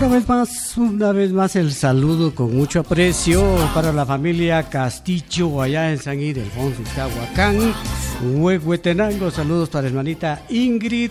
Una vez más el saludo con mucho aprecio para la familia Castillo allá en San Ildefonso, Iztahuacán, Huehuetenango. Saludos para hermanita Ingrid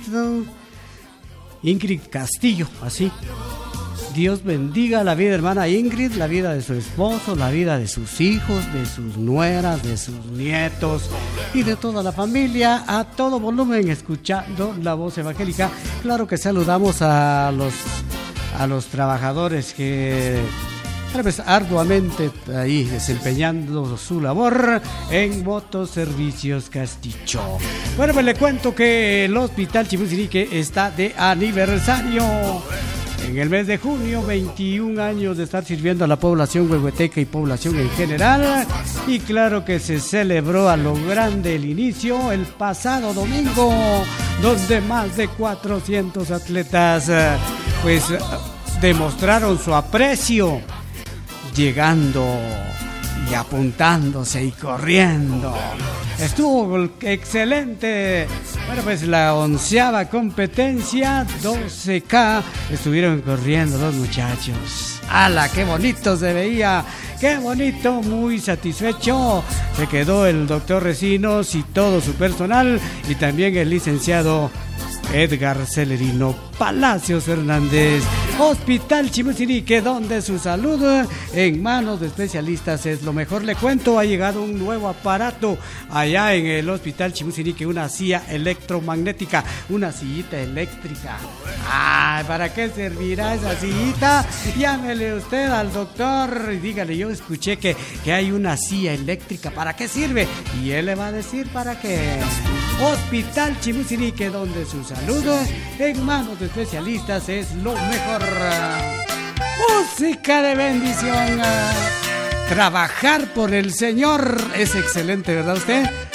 Castillo, así. Dios bendiga la vida de hermana Ingrid, la vida de su esposo, la vida de sus hijos, de sus nueras, de sus nietos y de toda la familia a todo volumen escuchando la voz evangélica. Claro que saludamos a los trabajadores que pues, arduamente ahí desempeñando su labor en Motoservicios Castillo. Bueno, pues le cuento que el Hospital Chimusirique está de aniversario. En el mes de junio, 21 años de estar sirviendo a la población huehueteca y población en general. Y claro que se celebró a lo grande el inicio el pasado domingo, donde más de 400 atletas pues demostraron su aprecio, llegando y apuntándose y corriendo. Estuvo excelente. Bueno, pues la 11ª competencia, 12K, estuvieron corriendo los muchachos. ¡Hala! ¡Qué bonito se veía! ¡Qué bonito! Muy satisfecho se quedó el doctor Recinos y todo su personal, y también el licenciado Edgar Celerino Palacios Hernández. Hospital Chimusirique, donde su salud en manos de especialistas es lo mejor. Le cuento, ha llegado un nuevo aparato allá en el Hospital Chimusirique, una silla electromagnética, una sillita eléctrica. Ay, ¿para qué servirá esa sillita? Llámele usted al doctor y dígale, yo escuché que hay una silla eléctrica, ¿para qué sirve? Y él le va a decir para qué. Hospital Chimusirique, donde su salud en manos de especialistas es lo mejor. Música de bendición. Trabajar por el Señor es excelente, ¿verdad usted?